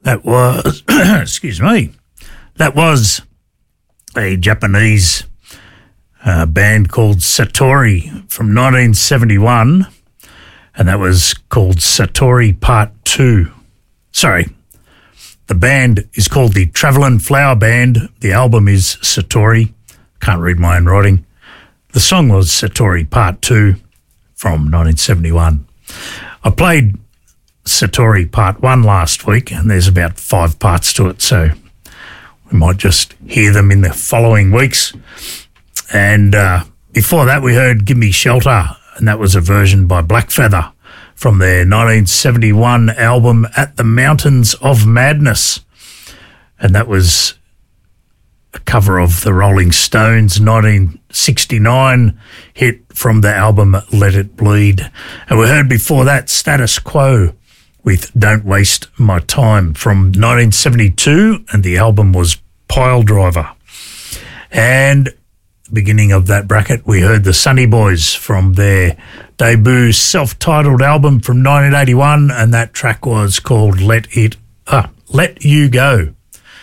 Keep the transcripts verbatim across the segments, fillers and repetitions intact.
That was, excuse me, that was a Japanese uh, band called Satori from nineteen seventy-one, and that was called Satori Part two. Sorry, the band is called the Travelin' Flower Band. The album is Satori. Can't read my own writing. The song was Satori Part two from nineteen seventy-one. I played Satori Part one last week, and there's about five parts to it, so we might just hear them in the following weeks. And uh, before that, we heard Give Me Shelter, and that was a version by Blackfeather from their nineteen seventy-one album At the Mountains of Madness. And that was a cover of the Rolling Stones' nineteen sixty-nine hit from the album Let It Bleed. And we heard before that Status Quo with Don't Waste My Time from nineteen seventy-two, and the album was Pile Driver. And beginning of that bracket, we heard the Sunny Boys from their debut self-titled album from nineteen eighty-one, and that track was called Let It uh, Let You Go.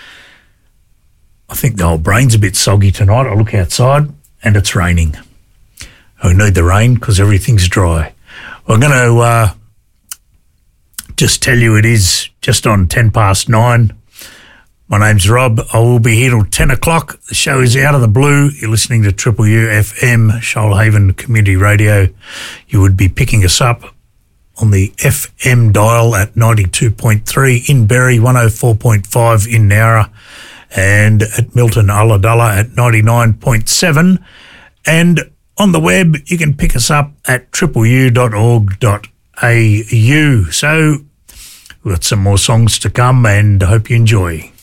I think the whole brain's a bit soggy tonight. I look outside and it's raining. I need the rain because everything's dry. I'm going to uh, just tell you it is just on ten past nine. My name's Rob. I will be here till ten o'clock. The show is Out of the Blue. You're listening to Triple U F M, Shoalhaven Community Radio. You would be picking us up on the F M dial at ninety-two point three in Berry, one oh four point five in Nowra, and at Milton Ulladulla at ninety-nine point seven. And on the web, you can pick us up at triple u dot org dot a u. So we've got some more songs to come, and I hope you enjoy.